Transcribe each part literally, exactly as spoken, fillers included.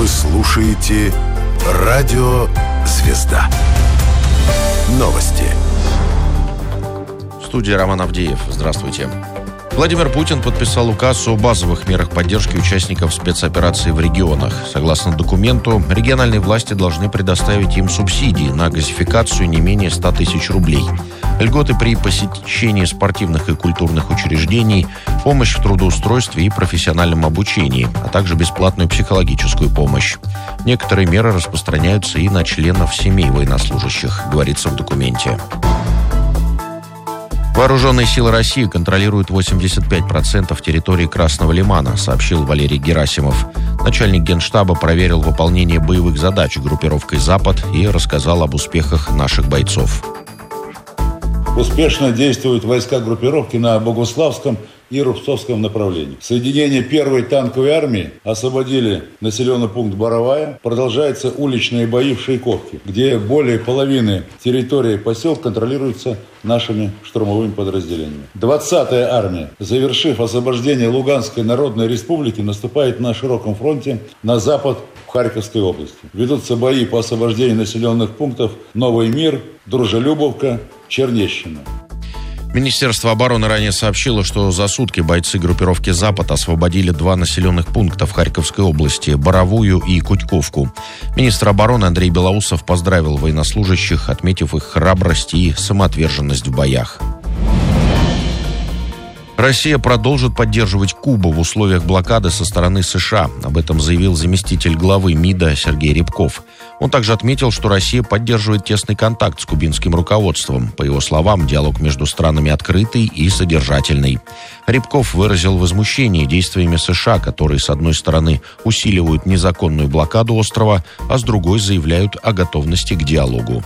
Вы слушаете «Радио Звезда». Новости. В студии Роман Авдеев. Здравствуйте. Владимир Путин подписал указ о базовых мерах поддержки участников спецоперации в регионах. Согласно документу, региональные власти должны предоставить им субсидии на газификацию не менее ста тысяч рублей, льготы при посещении спортивных и культурных учреждений, помощь в трудоустройстве и профессиональном обучении, а также бесплатную психологическую помощь. Некоторые меры распространяются и на членов семей военнослужащих, говорится в документе. Вооруженные силы России контролируют восемьдесят пять процентов территории Красного Лимана, сообщил Валерий Герасимов. Начальник Генштаба проверил выполнение боевых задач группировкой «Запад» и рассказал об успехах наших бойцов. Успешно действуют войска группировки на Богуславском и Рубцовском направлении. Соединение первой танковой армии освободили населенный пункт Боровая. Продолжаются уличные бои в Шейковке, где более половины территории поселка контролируются нашими штурмовыми подразделениями. двадцатая армия, завершив освобождение Луганской Народной Республики, наступает на широком фронте на запад в Харьковской области. Ведутся бои по освобождению населенных пунктов Новый Мир, Дружелюбовка, Чернещина. Министерство обороны ранее сообщило, что за сутки бойцы группировки «Запад» освободили два населенных пункта в Харьковской области – Боровую и Кутьковку. Министр обороны Андрей Белоусов поздравил военнослужащих, отметив их храбрость и самоотверженность в боях. Россия продолжит поддерживать Кубу в условиях блокады со стороны США. Об этом заявил заместитель главы МИДа Сергей Рябков. Он также отметил, что Россия поддерживает тесный контакт с кубинским руководством. По его словам, диалог между странами открытый и содержательный. Рябков выразил возмущение действиями США, которые, с одной стороны, усиливают незаконную блокаду острова, а с другой заявляют о готовности к диалогу.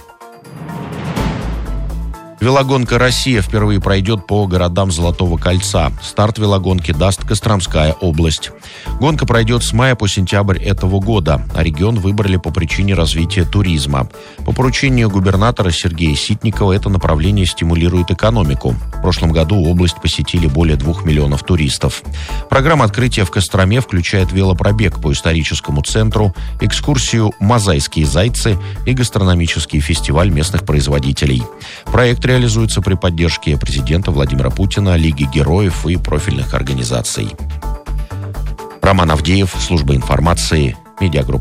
Велогонка «Россия» впервые пройдет по городам Золотого кольца. Старт велогонки даст Костромская область. Гонка пройдет с мая по сентябрь этого года, а регион выбрали по причине развития туризма. По поручению губернатора Сергея Ситникова это направление стимулирует экономику. В прошлом году область посетили более двух миллионов туристов. Программа открытия в Костроме включает велопробег по историческому центру, экскурсию «Мозайские зайцы» и гастрономический фестиваль местных производителей. Проект реализуется при поддержке президента Владимира Путина, Лиги героев и профильных организаций. Роман Авдеев, служба информации, Медиагруппа.